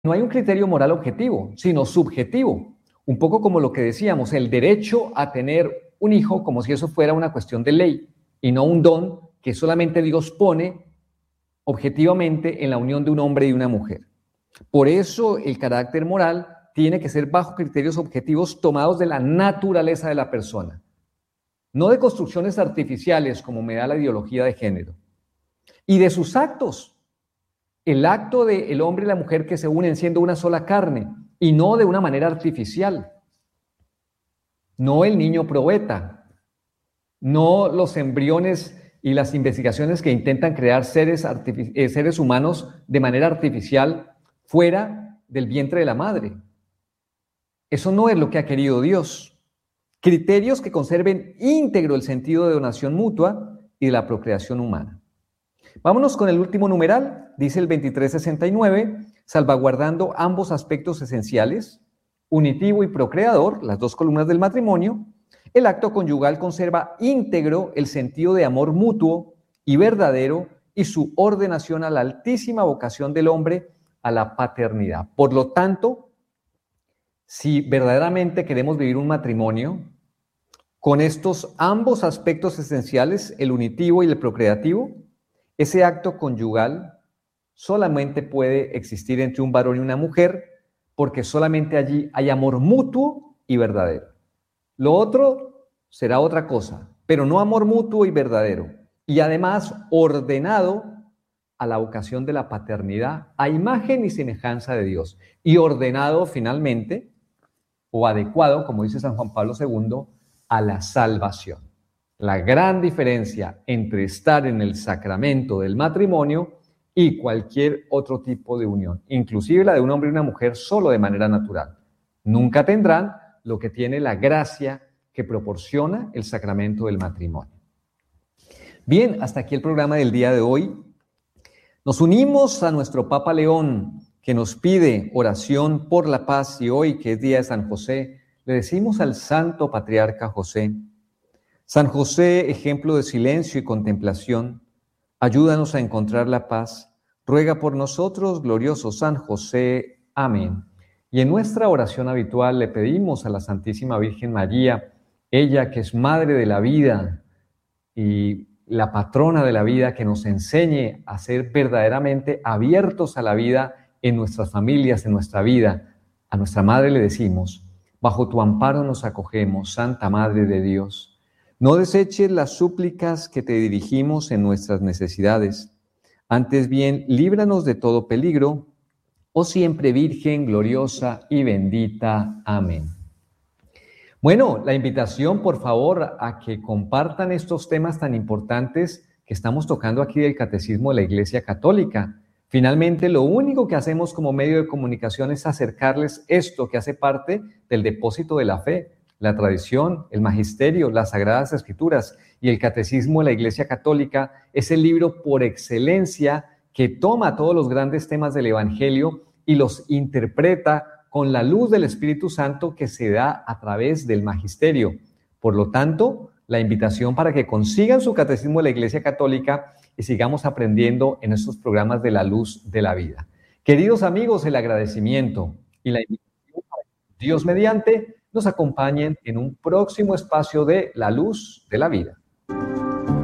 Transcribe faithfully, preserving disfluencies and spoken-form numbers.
no hay un criterio moral objetivo, sino subjetivo. Un poco como lo que decíamos, el derecho a tener un hijo como si eso fuera una cuestión de ley y no un don que solamente Dios pone objetivamente en la unión de un hombre y una mujer. Por eso el carácter moral tiene que ser bajo criterios objetivos tomados de la naturaleza de la persona, no de construcciones artificiales como me da la ideología de género, y de sus actos. El acto del hombre y la mujer que se unen siendo una sola carne y no de una manera artificial. No el niño probeta, no los embriones y las investigaciones que intentan crear seres, eh, seres humanos de manera artificial fuera del vientre de la madre. Eso no es lo que ha querido Dios. Criterios que conserven íntegro el sentido de donación mutua y de la procreación humana. Vámonos con el último numeral, dice el veintitrés sesenta y nueve, salvaguardando ambos aspectos esenciales, unitivo y procreador, las dos columnas del matrimonio. El acto conyugal conserva íntegro el sentido de amor mutuo y verdadero y su ordenación a la altísima vocación del hombre a la paternidad. Por lo tanto, si verdaderamente queremos vivir un matrimonio con estos ambos aspectos esenciales, el unitivo y el procreativo, ese acto conyugal solamente puede existir entre un varón y una mujer porque solamente allí hay amor mutuo y verdadero. Lo otro será otra cosa, pero no amor mutuo y verdadero. Y además ordenado a la vocación de la paternidad, a imagen y semejanza de Dios. Y ordenado finalmente, o adecuado, como dice San Juan Pablo segundo, a la salvación. La gran diferencia entre estar en el sacramento del matrimonio y cualquier otro tipo de unión, inclusive la de un hombre y una mujer solo de manera natural. Nunca tendrán lo que tiene la gracia que proporciona el sacramento del matrimonio. Bien, hasta aquí el programa del día de hoy. Nos unimos a nuestro Papa León, que nos pide oración por la paz, y hoy, que es día de San José, le decimos al Santo Patriarca José: San José, ejemplo de silencio y contemplación, ayúdanos a encontrar la paz. Ruega por nosotros, glorioso San José. Amén. Y en nuestra oración habitual le pedimos a la Santísima Virgen María, ella que es Madre de la vida y la patrona de la vida, que nos enseñe a ser verdaderamente abiertos a la vida en nuestras familias, en nuestra vida. A nuestra Madre le decimos: bajo tu amparo nos acogemos, Santa Madre de Dios. No deseches las súplicas que te dirigimos en nuestras necesidades. Antes bien, líbranos de todo peligro, oh siempre Virgen gloriosa y bendita. Amén. Bueno, la invitación, por favor, a que compartan estos temas tan importantes que estamos tocando aquí del Catecismo de la Iglesia Católica. Finalmente, lo único que hacemos como medio de comunicación es acercarles esto que hace parte del depósito de la fe, la tradición, el magisterio, las Sagradas Escrituras, y el Catecismo de la Iglesia Católica es el libro por excelencia que toma todos los grandes temas del Evangelio y los interpreta con la luz del Espíritu Santo que se da a través del magisterio. Por lo tanto, la invitación para que consigan su Catecismo de la Iglesia Católica y sigamos aprendiendo en estos programas de la luz de la vida. Queridos amigos, el agradecimiento y la invitación para que Dios mediante nos acompañen en un próximo espacio de la luz de la vida.